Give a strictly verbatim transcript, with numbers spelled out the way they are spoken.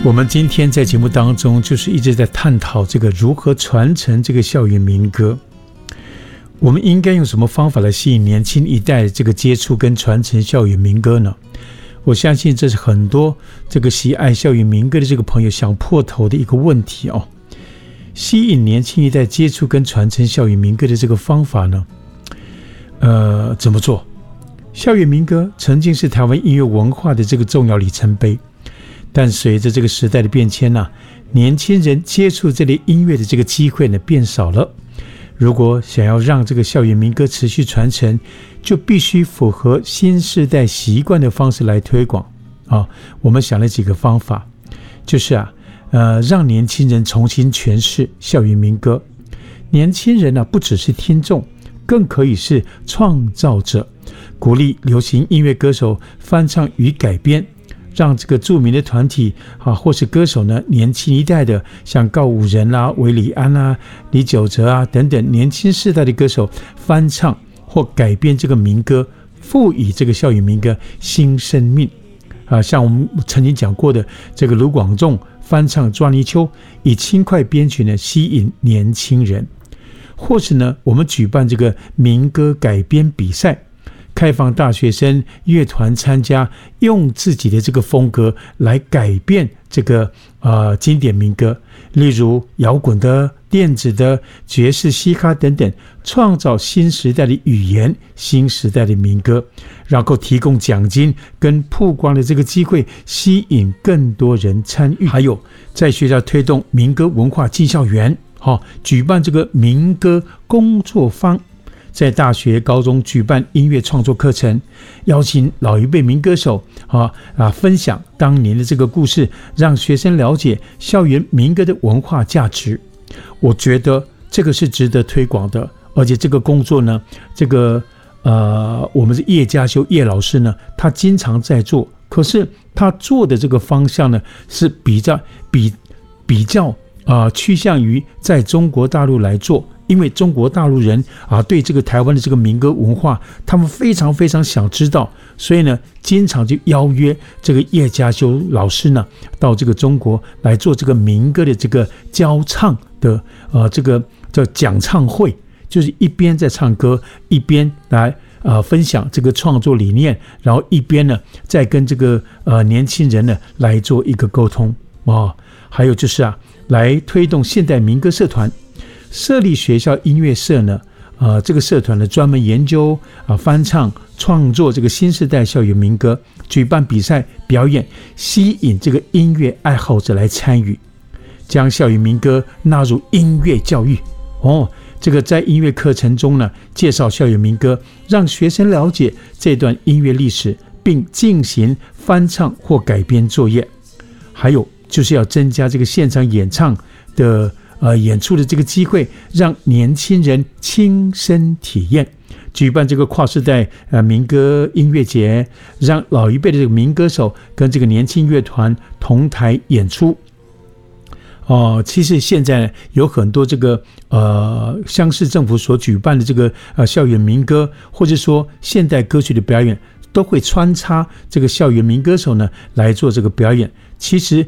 我们今天在节目当中就是一直在探讨这个如何传承这个校园民歌。我们应该用什么方法来吸引年轻一代这个接触跟传承校园民歌呢？我相信这是很多这个喜爱校园民歌的这个朋友想破头的一个问题哦。吸引年轻一代接触跟传承校园民歌的这个方法呢，呃，怎么做？校园民歌曾经是台湾音乐文化的这个重要里程碑。但随着这个时代的变迁啊，年轻人接触这类音乐的这个机会呢变少了。如果想要让这个校园民歌持续传承，就必须符合新世代习惯的方式来推广啊。我们想了几个方法，就是啊，呃，让年轻人重新诠释校园民歌。年轻人呢、啊，不只是听众，更可以是创造者，鼓励流行音乐歌手翻唱与改编。让这个著名的团体啊，或是歌手呢，年轻一代的，像告五人啦、韦礼安啊、李玖哲啊等等年轻世代的歌手翻唱或改编这个民歌，赋予这个校园民歌新生命啊。像我们曾经讲过的，这个卢广仲翻唱《抓泥鳅》，以轻快编曲呢吸引年轻人，或是呢，我们举办这个民歌改编比赛。开放大学生乐团参加，用自己的这个风格来改变这个呃经典民歌，例如摇滚的、电子的、爵士、嘻哈等等，创造新时代的语言、新时代的民歌，然后提供奖金跟曝光的这个机会，吸引更多人参与。还有在学校推动民歌文化进校园，哦，举办这个民歌工作坊。在大学、高中举办音乐创作课程，邀请老一辈民歌手啊啊分享当年的这个故事，让学生了解校园民歌的文化价值。我觉得这个是值得推广的，而且这个工作呢，这个呃，我们是叶嘉修叶老师呢，他经常在做，可是他做的这个方向呢，是比较比比较啊、呃、趋向于在中国大陆来做。因为中国大陆人啊，对这个台湾的这个民歌文化，他们非常非常想知道，所以呢，经常就邀约这个叶嘉修老师呢，到这个中国来做这个民歌的这个教唱的呃这个叫讲唱会，就是一边在唱歌，一边来呃分享这个创作理念，然后一边呢再跟这个呃年轻人呢来做一个沟通啊、哦，还有就是啊，来推动现代民歌社团。设立学校音乐社呢，呃，这个社团呢专门研究啊、翻唱、创作这个新世代校园民歌，举办比赛表演，吸引这个音乐爱好者来参与，将校园民歌纳入音乐教育。哦，这个在音乐课程中呢，介绍校园民歌，让学生了解这段音乐历史，并进行翻唱或改编作业。还有就是要增加这个现场演唱的。呃，演出的这个机会，让年轻人亲身体验，举办这个跨世代呃民歌音乐节，让老一辈的这个民歌手跟这个年轻乐团同台演出。哦、呃，其实现在有很多这个呃乡市政府所举办的这个呃校园民歌，或者说现代歌曲的表演，都会穿插这个校园民歌手呢来做这个表演。其实